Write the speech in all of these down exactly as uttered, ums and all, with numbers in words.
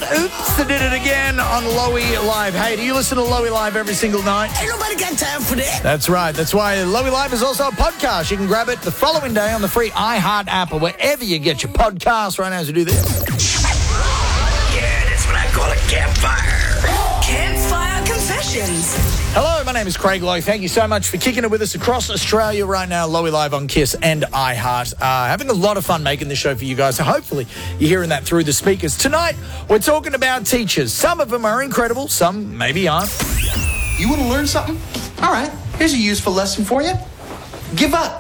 Oops, I did it again on Lowy Live. Hey, do you listen to Lowy Live every single night? Ain't nobody got time for that. That's right. That's why Lowy Live is also a podcast. You can grab it the following day on the free iHeart app or wherever you get your podcasts right now as we do this. Yeah, that's what I call a campfire. Campfire Confessions. Hello, my name is Craig Lowe. Thank you so much for kicking it with us across Australia right now. Lowy Live on Kiss and iHeart. Uh, having a lot of fun making this show for you guys. So hopefully you're hearing that through the speakers. Tonight, we're talking about teachers. Some of them are incredible. Some maybe aren't. You want to learn something? All right, here's a useful lesson for you. Give up.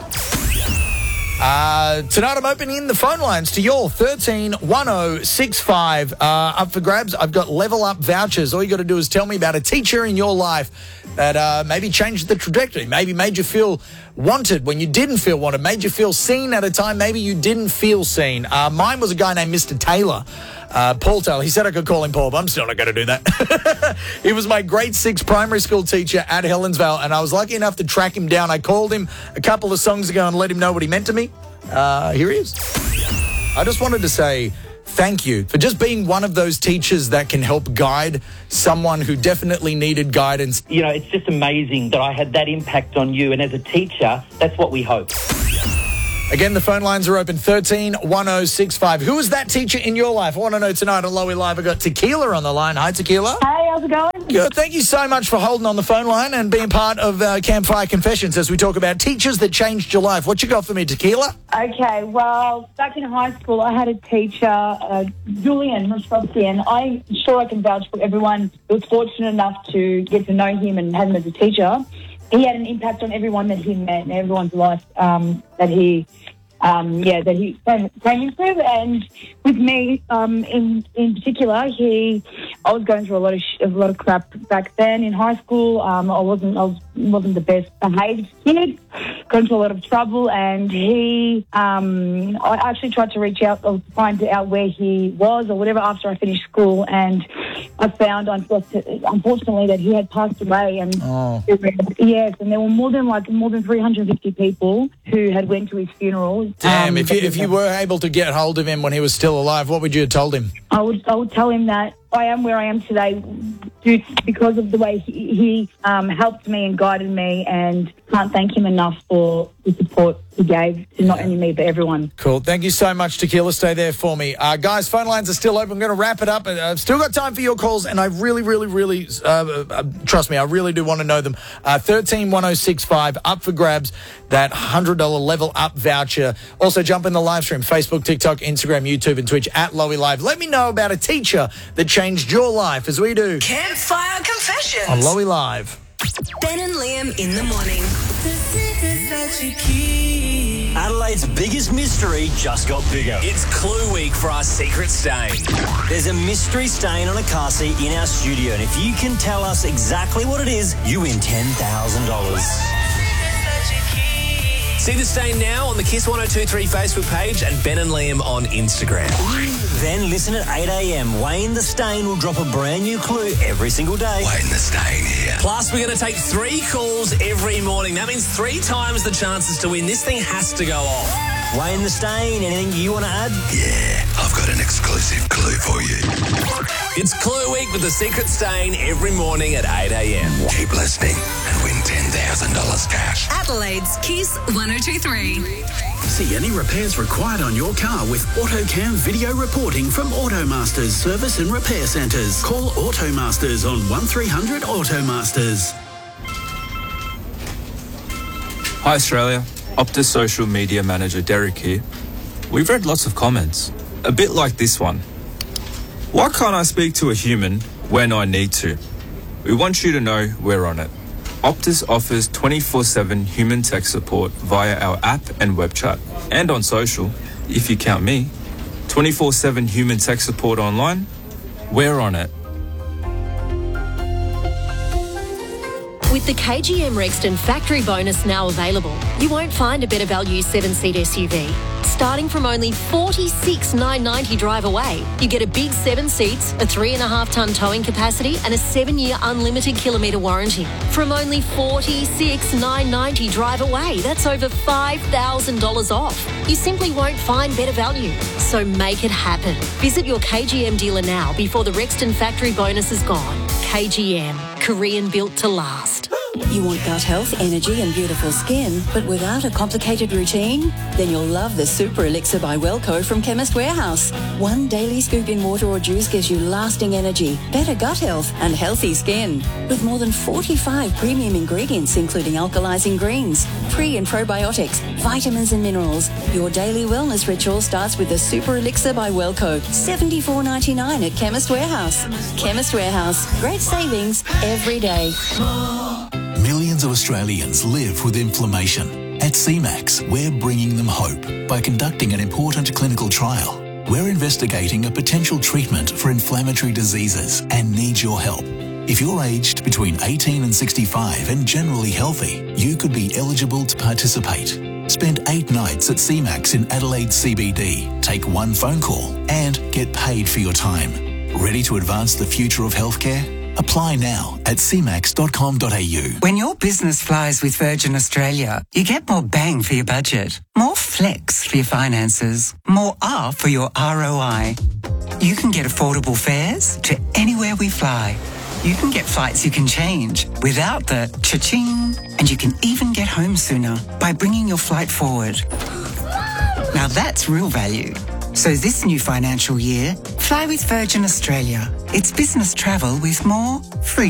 Uh, tonight I'm opening the phone lines to your thirteen one oh six five. Uh, up for grabs, I've got level up vouchers. All you got to do is tell me about a teacher in your life that uh, maybe changed the trajectory, maybe made you feel wanted when you didn't feel wanted, made you feel seen at a time maybe you didn't feel seen. Uh, mine was a guy named Mister Taylor. Uh, Paul Taylor. He said I could call him Paul, but I'm still not going to do that. He was my grade six primary school teacher at Helensvale, and I was lucky enough to track him down. I called him a couple of songs ago and let him know what he meant to me. Uh, here he is. I just wanted to say thank you for just being one of those teachers that can help guide someone who definitely needed guidance. You know, it's just amazing that I had that impact on you, and as a teacher, that's what we hope. Again, the phone lines are open, thirteen one oh six five. Who is that teacher in your life? I want to know tonight on Lowy Live. I've got Tequila on the line. Hi, Tequila. Hey, how's it going? Good. Thank you so much for holding on the phone line and being part of uh, Campfire Confessions as we talk about teachers that changed your life. What you got for me, Tequila? Okay, well, back in high school, I had a teacher, uh, Julian Rostowski, I'm sure I can vouch for everyone who was fortunate enough to get to know him and have him as a teacher. He had an impact on everyone that he met and everyone's life um, that he, um, yeah, that he came, came into. And with me, um, in in particular, he, I was going through a lot of sh- a lot of crap back then in high school. Um, I wasn't I was, wasn't the best behaved kid. Got into a lot of trouble, and he, um, I actually tried to reach out or find out where he was or whatever after I finished school, and I found, unfortunately, that he had passed away. And oh. yes, and there were more than like more than three hundred fifty people who had went to his funeral. Damn! Um, if you if you were able to get hold of him when he was still alive, what would you have told him? I would I would tell him that I am where I am today due because of the way he, he um, helped me and guided me, and can't thank him enough for the support he gave to not only me but everyone. Cool. Thank you so much, Tequila. Stay there for me. Uh, guys, phone lines are still open. I'm going to wrap it up. I've still got time for your calls, and I really, really, really, uh, uh, trust me, I really do want to know them. Uh, thirteen one oh six five, up for grabs, that one hundred dollars level up voucher. Also, jump in the live stream, Facebook, TikTok, Instagram, YouTube, and Twitch at Lowy Live. Let me know about a teacher that changed your life as we do Campfire Confessions on Lowy Live. Ben and Liam in the morning. Adelaide's biggest mystery just got bigger. It's Clue Week for our secret stain. There's a mystery stain on a car seat in our studio, and if you can tell us exactly what it is, you win ten thousand dollars. See the stain now on the Kiss one oh two three Facebook page and Ben and Liam on Instagram. Then listen at eight a.m. Wayne the Stain will drop a brand new clue every single day. Wayne the Stain here. Plus, we're going to take three calls every morning. That means three times the chances to win. This thing has to go off. Wayne the Stain, anything you want to add? Yeah, I've got an exclusive clue for you. It's Clue Week with the secret stain every morning at eight a.m. Keep listening and win ten thousand dollars cash. Adelaide's Kiss one oh two three. See any repairs required on your car with AutoCam video reporting from Automasters Service and Repair Centres. Call Automasters on one three hundred Automasters. Hi Australia, Optus Social Media Manager Derek here. We've read lots of comments, a bit like this one. Why can't I speak to a human when I need to? We want you to know we're on it. Optus offers twenty-four seven human tech support via our app and web chat, and on social, if you count me. twenty-four seven human tech support online, we're on it. With With the K G M Rexton factory bonus now available, you won't find a better value seven-seat S U V. Starting from only forty-six thousand nine hundred ninety drive away, you get a big seven seats, a three and a half tonne towing capacity and a seven-year unlimited kilometre warranty. From only forty-six thousand nine hundred ninety drive away, that's over five thousand dollars off. You simply won't find better value. So make it happen. Visit your K G M dealer now before the Rexton factory bonus is gone. K G M, Korean built to last. You want gut health, energy and beautiful skin, but without a complicated routine? Then you'll love the Super Elixir by Wellco from Chemist Warehouse. One daily scoop in water or juice gives you lasting energy, better gut health and healthy skin. With more than forty-five premium ingredients including alkalizing greens, pre and probiotics, vitamins and minerals, your daily wellness ritual starts with the Super Elixir by Wellco. seventy-four ninety-nine at Chemist Warehouse. Chemist Warehouse. Great savings every day. Millions of Australians live with inflammation. At C MAX, we're bringing them hope by conducting an important clinical trial. We're investigating a potential treatment for inflammatory diseases and need your help. If you're aged between eighteen and sixty-five and generally healthy, you could be eligible to participate. Spend eight nights at C MAX in Adelaide C B D, take one phone call and get paid for your time. Ready to advance the future of healthcare? Apply now at c max dot com dot a u. When your business flies with Virgin Australia, you get more bang for your budget, more flex for your finances, more R for your R O I. You can get affordable fares to anywhere we fly. You can get flights you can change without the cha-ching, and you can even get home sooner by bringing your flight forward. Now that's real value. So this new financial year, fly with Virgin Australia. It's business travel with more freedom.